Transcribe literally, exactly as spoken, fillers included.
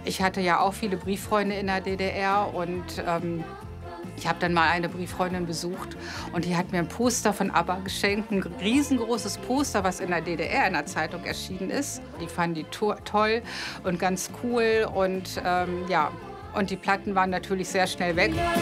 Ich hatte ja auch viele Brieffreunde in der D D R und ähm, ich habe dann mal eine Brieffreundin besucht und die hat mir ein Poster von ABBA geschenkt, ein riesengroßes Poster, was in der D D R in der Zeitung erschienen ist. Die fanden die to toll und ganz cool und ähm, ja, und die Platten waren natürlich sehr schnell weg.